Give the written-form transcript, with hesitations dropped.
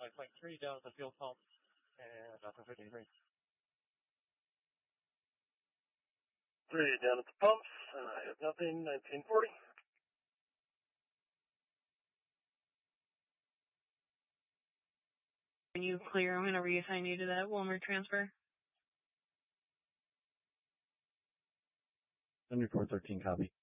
Flight 3 down at the fuel pump, and for 53. 3 down at the pumps, I have nothing, 1940. Can you clear? I'm going to reassign you to that Walmart transfer. 7413, copy.